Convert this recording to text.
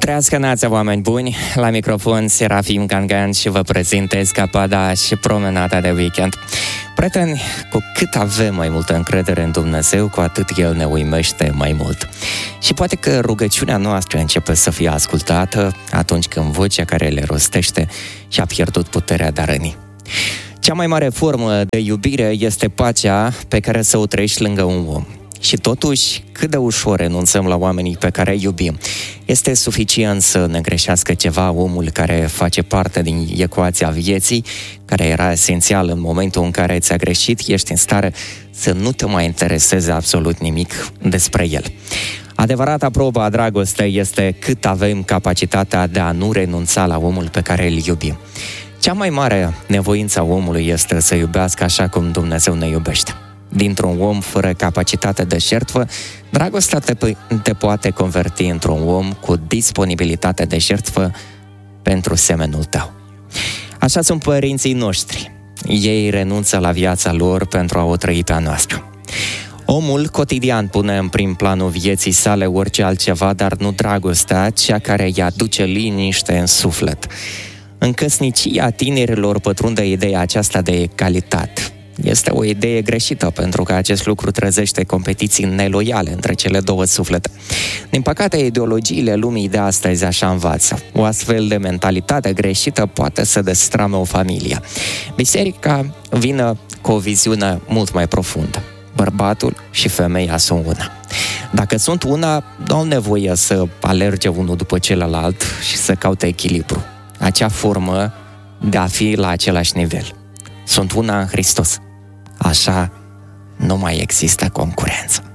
Trăiască nația, oameni buni! La microfon Serafim Gangan și vă prezint escapada și promenada de weekend. Prieteni, cu cât avem mai multă încredere în Dumnezeu, cu atât El ne uimește mai mult. Și poate că rugăciunea noastră începe să fie ascultată atunci când vocea care le rostește și-a pierdut puterea de a răni. Cea mai mare formă de iubire este pacea pe care să o trăiești lângă un om. Și totuși, cât de ușor renunțăm la oamenii pe care îi iubim. Este suficient să ne greșească ceva omul care face parte din ecuația vieții, care era esențial în momentul în care ți-a greșit, ești în stare să nu te mai intereseze absolut nimic despre el. Adevărata probă a dragostei este cât avem capacitatea de a nu renunța la omul pe care îl iubim. Cea mai mare nevoință a omului este să iubească așa cum Dumnezeu ne iubește. Dintr-un om fără capacitate de jertfă, dragostea te poate converti într-un om cu disponibilitate de jertfă pentru semenul tău. Așa sunt părinții noștri. Ei renunță la viața lor pentru a o trăi pe a noastră. Omul cotidian pune în prim planul vieții sale orice altceva, dar nu dragostea, cea care îi aduce liniște în suflet. În căsnicia tinerilor pătrunde ideea aceasta de egalitate. Este o idee greșită, pentru că acest lucru trezește competiții neloiale între cele două suflete. Din păcate, ideologiile lumii de astăzi așa învață. O astfel de mentalitate greșită poate să destrame o familie. Biserica vine cu o viziune mult mai profundă. Bărbatul și femeia sunt una. Dacă sunt una, nu au nevoie să alerge unul după celălalt și să caute echilibru. Acea formă de a fi la același nivel. Sunt una în Hristos. Așa nu mai există concurență.